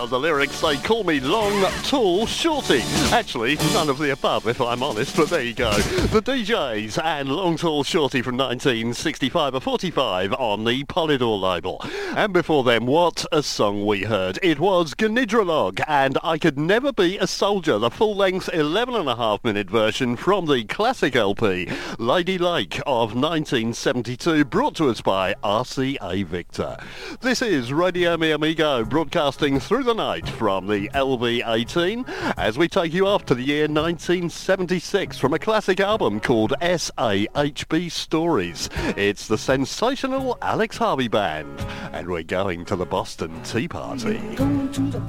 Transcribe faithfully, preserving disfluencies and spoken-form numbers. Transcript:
Uh, the lyrics say, call me long, tall, shorty. Actually, none of the above, if I'm honest, but there you go. The D Js and Long, Tall, Shorty from nineteen sixty-five or forty-five on the Polydor label. And before them, what a song we heard. It was Gnidralog and I Could Never Be a Soldier, the full-length eleven and a half minute version from the classic L P, Lady Lake of nineteen seventy-two, brought to us by R C A Victor. This is Radio Mi Amigo, broadcasting through the night from the L V eighteen, as we take you off to the year nineteen seventy-six from a classic album called S A H B Stories. It's the sensational Alex Harvey Band, and we're going to the Boston Tea Party.